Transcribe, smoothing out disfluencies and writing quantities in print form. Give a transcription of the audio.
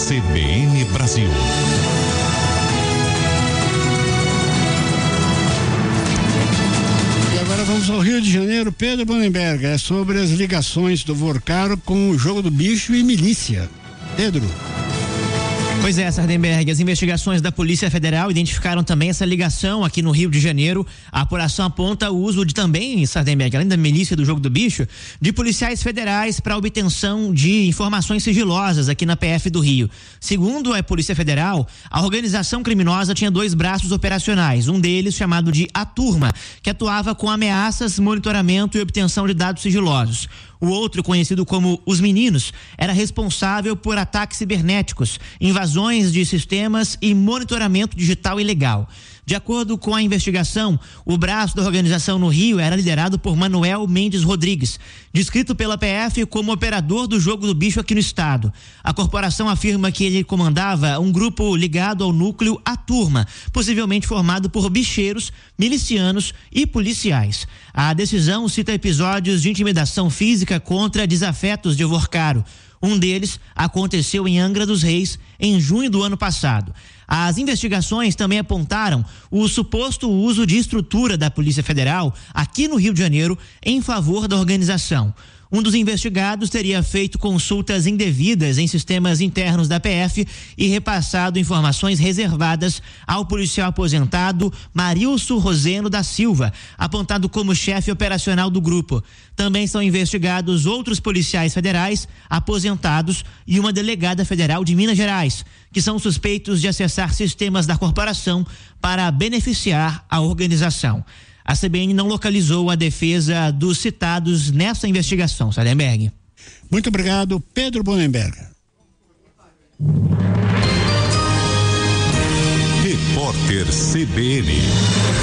CBN Brasil. E agora vamos ao Rio de Janeiro. Pedro Bonenberg, é sobre as ligações do Vorcaro com o Jogo do Bicho e milícia. Pedro. Pois é, Sardenberg, as investigações da Polícia Federal identificaram também essa ligação aqui no Rio de Janeiro. A apuração aponta o uso de também, Sardenberg, além da milícia do Jogo do Bicho, de policiais federais para obtenção de informações sigilosas aqui na PF do Rio. Segundo a Polícia Federal, a organização criminosa tinha 2 braços operacionais, um deles chamado de A Turma, que atuava com ameaças, monitoramento e obtenção de dados sigilosos. O outro, conhecido como Os Meninos, era responsável por ataques cibernéticos, invasões de sistemas e monitoramento digital ilegal. De acordo com a investigação, o braço da organização no Rio era liderado por Manuel Mendes Rodrigues, descrito pela PF como operador do Jogo do Bicho aqui no estado. A corporação afirma que ele comandava um grupo ligado ao núcleo A Turma, possivelmente formado por bicheiros, milicianos e policiais. A decisão cita episódios de intimidação física contra desafetos de Vorcaro. Um deles aconteceu em Angra dos Reis em junho do ano passado. As investigações também apontaram o suposto uso de estrutura da Polícia Federal aqui no Rio de Janeiro em favor da organização. Um dos investigados teria feito consultas indevidas em sistemas internos da PF e repassado informações reservadas ao policial aposentado Marilson Roseno da Silva, apontado como chefe operacional do grupo. Também são investigados outros policiais federais aposentados e uma delegada federal de Minas Gerais, que são suspeitos de acessar sistemas da corporação para beneficiar a organização. A CBN não localizou a defesa dos citados nessa investigação, Sardenberg. Muito obrigado, Pedro Bonenberg. Repórter CBN.